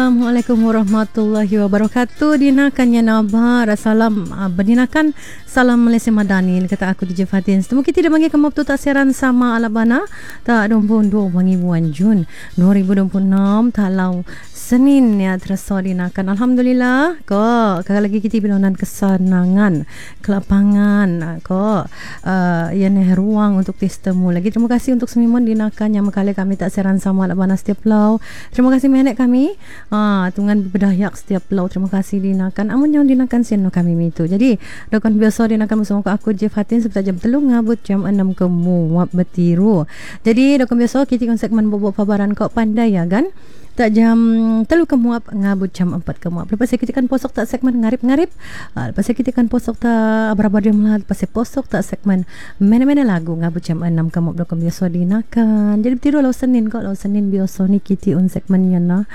Assalamualaikum warahmatullahi wabarakatuh. Dinakannya Nabar. Salam berdinakan. Salam Malaysia Madani. Kata aku DJ Fatin. Temu kita dah bagi kamu tu tak siaran sama Alabana. Tak 22 wangi bulan Jun 2026 talau Senin ya terasa dinakan. Alhamdulillah. Ko kali lagi kita bilonan kesenangan kelapangan ko yang ruang untuk testemu lagi. Terima kasih untuk semua dinakan yang mekali kami tak siaran sama Alabana setiap lau. Terima kasih menek kami. Tungan berdayak setiap lau. Terima kasih dinakan. Amun yang dinakan sian kami itu. Jadi dokon biasa dinakan bersama aku Jeff Hatin seperti jam 3 ngabut jam 6 ke muap betiru. Jadi dokon biasa kita kon segmen bobok pabaran kau pandai ya kan. Tak jam 3 ke muap ngabut jam 4 ke muap. Lepas kita kan posok tak segmen ngarip-ngarip. Lepas kita kan posok tak berapa dia melah. Lepas posok tak segmen mana-mana lagu ngabut jam 6 ke muap dokon biasa dinakan. Jadi betiru lau Senin kok. Lau Senin biasa ni kita on segmen yan na.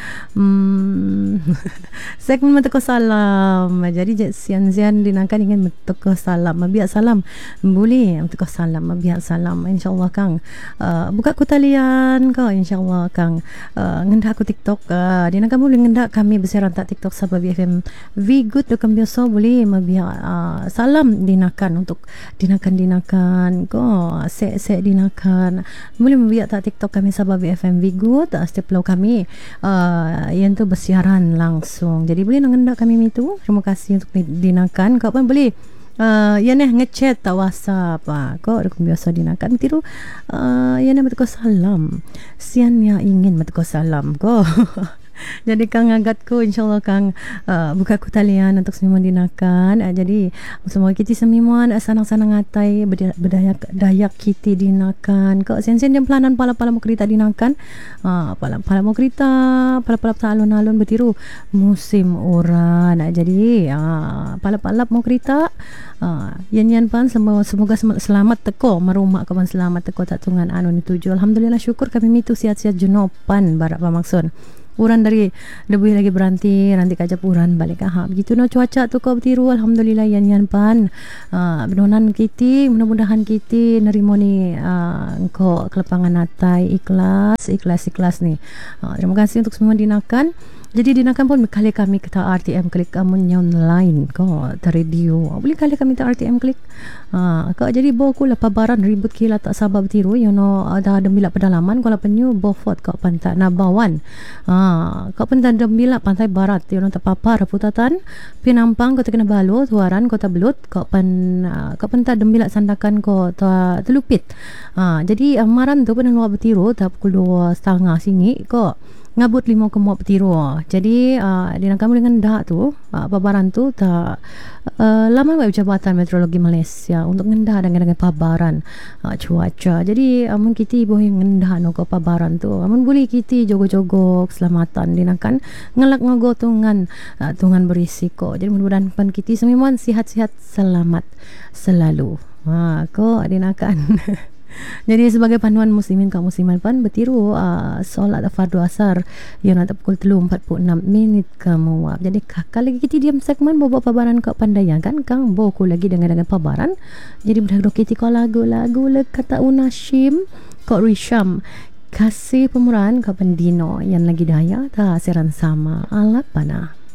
Segmen Meteko Salam. Jadi sian-sian dinakan ingin Meteko Salam. Mabiak salam. Boleh Meteko Salam. Mabiak salam. InsyaAllah Kang. Buka ku talian kau. InsyaAllah Kang. Ngendak aku TikTok. Dinakan boleh ngendak kami bersiaran tak TikTok sebab BFM V Good dokon biasa boleh mabiak salam dinakan untuk dinakan kau. Sek dinakan. Boleh mabiak tak TikTok kami sebab BFM V Good. Setiap lau kami yang tu bersiaran langsung. Jadi boleh ngendak kami itu. Terima kasih untuk dinakan. Kau pun boleh yang ngechat tak WhatsApp kau ada biasa dinakan tiru yang Meteko Salam sian yang ingin Meteko Salam kau. Jadi Kang agatku insyaAllah Kang buka ku talian untuk semua dinakan. Jadi semua kita semua sanang-sanang ngatai berdayak kita dinakan kau sen-sen jam pelanan pala-pala mau kerita dinakan. Pala mau kerita pala-pala tak alun-alun bertiru musim uran. Jadi pala-pala mau kerita yan pan semoga selamat teko merumah kawan selamat teko tak tungan anu ni tuju. Alhamdulillah syukur kami itu sihat-sihat jenopan barak pamaksud. Uran dari lebih lagi berhenti nanti kajap uran balik kahap gitu no cuaca tu kau bertiru. Alhamdulillah yan pan benonan kiti mudah-mudahan kiti nerimo ni engkau kelepangan natai ikhlas ni. Terima kasih untuk semua dinakan. Jadi dinakan pun kali kami kita RTM klik amun yang lain ko radio boleh kali kami tak RTM klik kau jadi bawa ku lah pabaran ribut kila tak sabab tiru you know ada dembila pedalaman kalau penyu bofot kau pantai Nabawan kau pantai dembila pantai barat you know tak papar putatan Pinampang kau tak kena balu tuaran kau tak belut kau pantai dembila sandakan kau tak telupit jadi amaran tu pun luar bertiru tak pukul 2:30 singi kau ngabut 5 ke muap petiru. Jadi dinakan boleh ngendak tu pabaran tu tak lama buat Jabatan Meteorologi Malaysia untuk ngendak dengan pabaran cuaca. Jadi amun kita boleh ngendak no ke pabaran tu amun boleh kita jogok-jogok keselamatan dinakan ngelak ngogotungan tungan berisiko. Jadi mudah-mudahan pan kita semua sihat-sihat selamat selalu. Ko dinakan jadi sebagai panduan muslimin kaum musliman pan bertiru solat fardu asar yang nak pukul 3:46 kamu. Jadi kali lagi kita diam segmen bawa pabaran kau pandayan kan Kang bawa ku lagi dengan pabaran. Jadi berdoa kita kau lagu kata Unashim kau Risham kasih pemurahan kau pendino yang lagi daya tak siaran sama Alabana.